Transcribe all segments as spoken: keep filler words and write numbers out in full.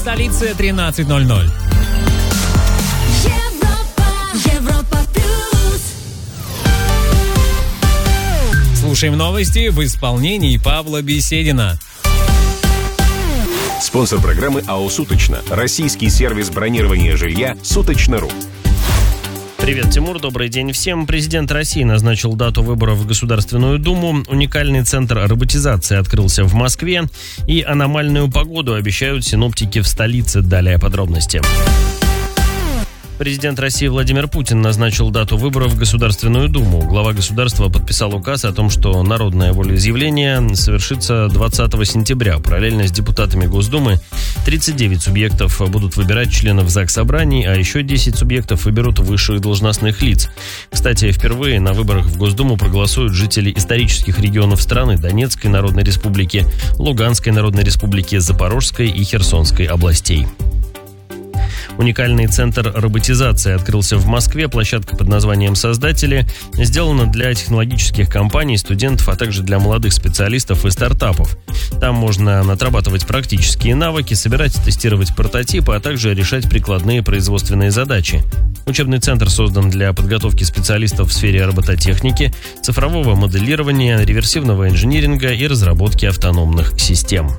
столице тринадцать ноль ноль. Европа плюс. Слушаем новости в исполнении Павла Беседина. Спонсор программы АО «Суточно». Российский сервис бронирования жилья «Суточно.ру». Привет, Тимур, добрый день всем. Президент России назначил дату выборов в Государственную Думу. Уникальный центр роботизации открылся в Москве. И аномальную погоду обещают синоптики в столице. Далее подробности. Президент России Владимир Путин назначил дату выборов в Государственную Думу. Глава государства подписал указ о том, что народное волеизъявление совершится двадцатого сентября. Параллельно с депутатами Госдумы тридцать девять субъектов будут выбирать членов Заксобраний, а еще десять субъектов выберут высших должностных лиц. Кстати, впервые на выборах в Госдуму проголосуют жители исторических регионов страны: Донецкой Народной Республики, Луганской Народной Республики, Запорожской и Херсонской областей. Уникальный центр роботизации открылся в Москве. Площадка под названием «Создатели» сделана для технологических компаний, студентов, а также для молодых специалистов и стартапов. Там можно отрабатывать практические навыки, собирать и тестировать прототипы, а также решать прикладные производственные задачи. Учебный центр создан для подготовки специалистов в сфере робототехники, цифрового моделирования, реверсивного инжиниринга и разработки автономных систем.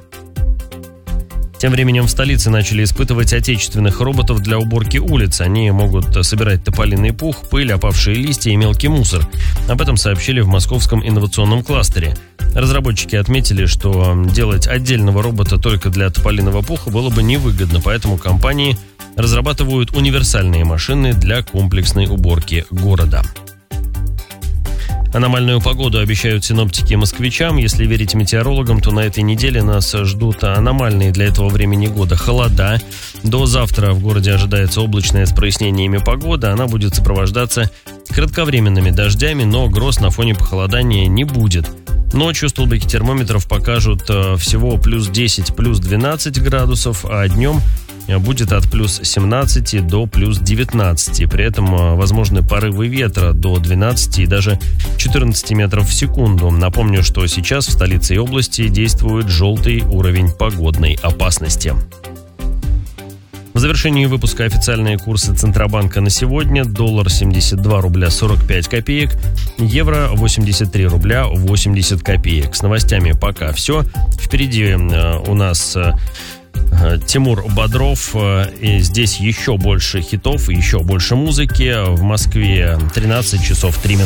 Тем временем в столице начали испытывать отечественных роботов для уборки улиц. Они могут собирать тополиный пух, пыль, опавшие листья и мелкий мусор. Об этом сообщили в московском инновационном кластере. Разработчики отметили, что делать отдельного робота только для тополиного пуха было бы невыгодно, поэтому компании разрабатывают универсальные машины для комплексной уборки города. Аномальную погоду обещают синоптики москвичам. Если верить метеорологам, то на этой неделе нас ждут аномальные для этого времени года холода. До завтра в городе ожидается облачная с прояснениями погода. Она будет сопровождаться кратковременными дождями, но гроз на фоне похолодания не будет. Ночью столбики термометров покажут всего плюс десять, плюс двенадцать градусов, а днем будет от плюс семнадцати до плюс девятнадцати. При этом возможны порывы ветра до двенадцати и даже четырнадцати метров в секунду. Напомню, что сейчас в столице и области действует желтый уровень погодной опасности. В завершении выпуска официальные курсы Центробанка на сегодня. Доллар семьдесят два рубля сорок пять копеек, евро восемьдесят три рубля восемьдесят копеек. С новостями пока все. Впереди у нас Тимур Бодров, и здесь еще больше хитов, еще больше музыки. В Москве тринадцать часов три минуты.